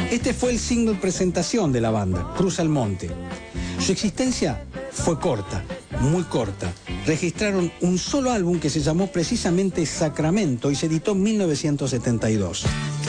Este fue el single presentación de la banda, Cruz al Monte. Su existencia fue corta, muy corta. Registraron un solo álbum que se llamó precisamente Sacramento y se editó en 1972.